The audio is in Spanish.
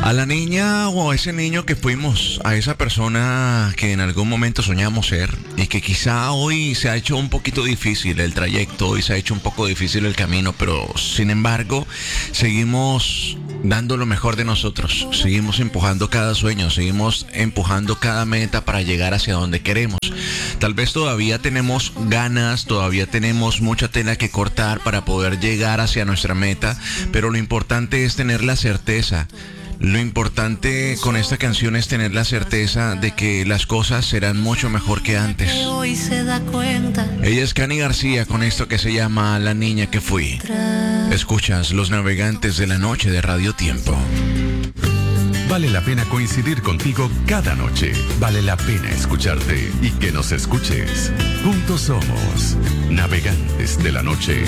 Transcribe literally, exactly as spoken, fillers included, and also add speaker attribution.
Speaker 1: A la niña o a ese niño que fuimos, a esa persona que en algún momento soñamos ser y que quizá hoy se ha hecho un poquito difícil el trayecto, hoy se ha hecho un poco difícil el camino, pero sin embargo seguimos dando lo mejor de nosotros, seguimos empujando cada sueño, seguimos empujando cada meta para llegar hacia donde queremos. Tal vez todavía tenemos ganas, todavía tenemos mucha tela que cortar para poder llegar hacia nuestra meta, pero lo importante es tener la certeza. Lo importante con esta canción es tener la certeza de que las cosas serán mucho mejor que antes. Ella es Cani García con esto que se llama La Niña que Fui. Escuchas Los Navegantes de la Noche de Radio Tiempo.
Speaker 2: Vale la pena coincidir contigo cada noche. Vale la pena escucharte y que nos escuches. Juntos somos Navegantes de la Noche.